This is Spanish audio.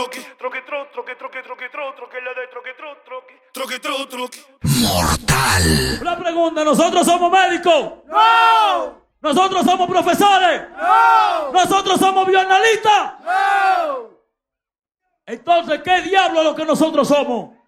Mortal. Una pregunta, ¿nosotros somos médicos? ¡No! ¿Nosotros somos profesores? ¡No! ¿Nosotros somos bioanalistas? ¡No! Entonces, ¿qué diablo es lo que nosotros somos?